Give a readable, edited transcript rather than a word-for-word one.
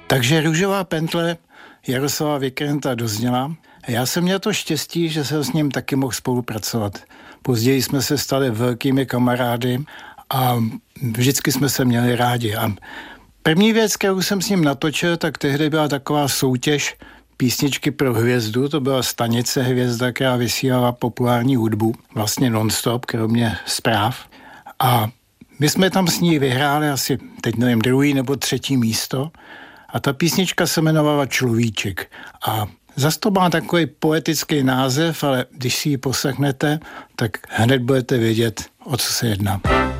Takže Růžová pentle Jaroslava Vikrenta dozněla. Já jsem měl to štěstí, že jsem s ním taky mohl spolupracovat. Později jsme se stali velkými kamarády a vždycky jsme se měli rádi. A první věc, kterou jsem s ním natočil, tak tehdy byla taková soutěž Písničky pro hvězdu. To byla stanice Hvězda, která vysílala populární hudbu, vlastně non-stop, kromě zpráv. A my jsme tam s ní vyhráli asi, teď nevím, 2. nebo 3. místo. A ta písnička se jmenovala Človíček. A zas to má takový poetický název, ale když si ji poslechnete, tak hned budete vědět, o co se jedná.